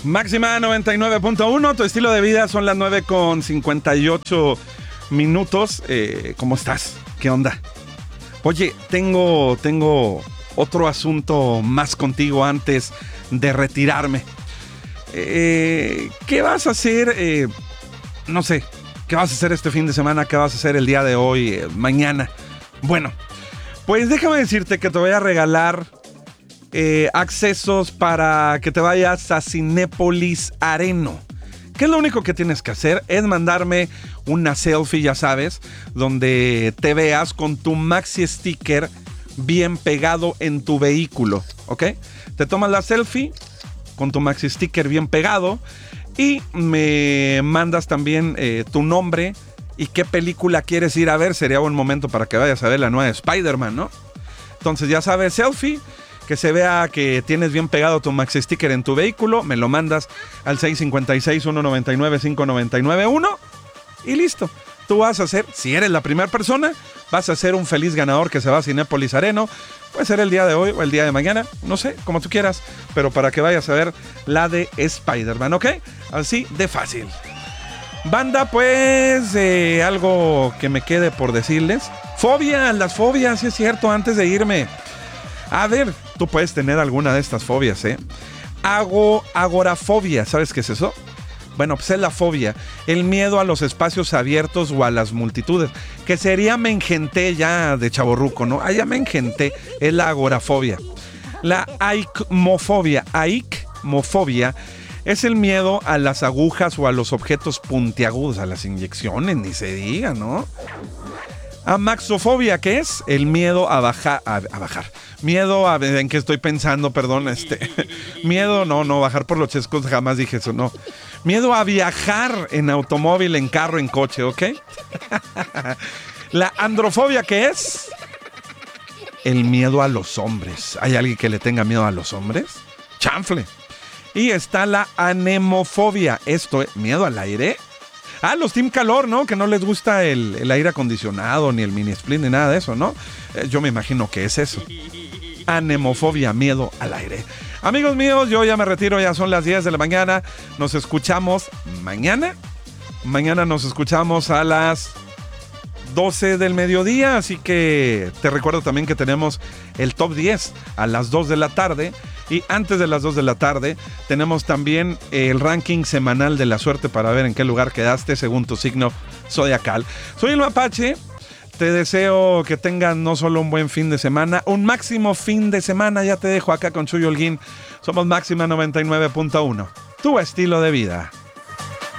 Máxima 99.1, tu estilo de vida, son las 9:58 minutos. ¿Cómo estás? ¿Qué onda? Oye, tengo otro asunto más contigo antes de retirarme. ¿Qué vas a hacer? No sé, ¿qué vas a hacer este fin de semana? ¿Qué vas a hacer el día de hoy? Mañana. Bueno, pues déjame decirte que te voy a regalar accesos para que te vayas a Cinépolis Areno. ¿Qué es lo único que tienes que hacer? Es mandarme una selfie, ya sabes, donde te veas con tu maxi sticker bien pegado en tu vehículo, ¿ok? Te tomas la selfie con tu maxi sticker bien pegado y me mandas también tu nombre y qué película quieres ir a ver. Sería buen momento para que vayas a ver la nueva Spider-Man, ¿no? Entonces ya sabes, selfie, que se vea que tienes bien pegado tu maxi sticker en tu vehículo, me lo mandas al 656-199-5991 y listo. Tú vas a ser, si eres la primera persona, vas a ser un feliz ganador que se va a Cinépolis Areno. Puede ser el día de hoy o el día de mañana, no sé, como tú quieras, pero para que vayas a ver la de Spider-Man, ¿ok? Así de fácil. Banda, pues, algo que me quede por decirles. Las fobias, sí es cierto, antes de irme. A ver, tú puedes tener alguna de estas fobias, ¿eh? Agorafobia, ¿sabes qué es eso? Bueno, pues es la fobia, el miedo a los espacios abiertos o a las multitudes, que sería me engenté ya de chavorruco, ¿no? Ya me engenté, es la agorafobia. La aikmofobia es el miedo a las agujas o a los objetos puntiagudos, a las inyecciones, ni se diga, ¿no? Amaxofobia, ¿qué es? El miedo a bajar. Miedo a... ¿En qué estoy pensando? Perdón, Miedo, no, bajar por los chescos, jamás dije eso, no. Miedo a viajar en automóvil, en carro, en coche, ¿ok? La androfobia, ¿qué es? El miedo a los hombres. ¿Hay alguien que le tenga miedo a los hombres? ¡Chanfle! Y está la anemofobia. Esto es miedo al aire. Los Team Calor, ¿no? Que no les gusta el aire acondicionado, ni el mini split, ni nada de eso, ¿no? Yo me imagino que es eso. Anemofobia, miedo al aire. Amigos míos, yo ya me retiro, ya son las 10 de la mañana. Nos escuchamos mañana. Mañana nos escuchamos a las 12 del mediodía, así que te recuerdo también que tenemos el top 10 a las 2 de la tarde. Y antes de las 2 de la tarde tenemos también el ranking semanal de la suerte para ver en qué lugar quedaste según tu signo zodiacal. Soy el Mapache, te deseo que tengan no solo un buen fin de semana, un máximo fin de semana. Ya te dejo acá con Chuy Holguín. Somos Máxima 99.1, tu estilo de vida.